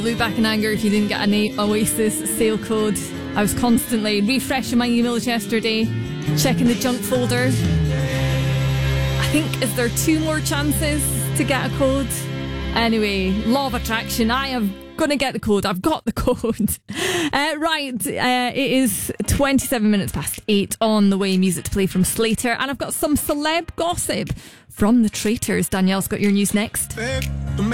Look back in anger if you didn't get an Oasis sale code. I was constantly refreshing my emails yesterday, checking the junk folder. I think, is there 2 more chances to get a code? Anyway, law of attraction. I am going to get the code. I've got the code. It is 27 minutes past 8 on the way. Music to play from Slater. And I've got some celeb gossip from the Traitors. Danielle's got your news next.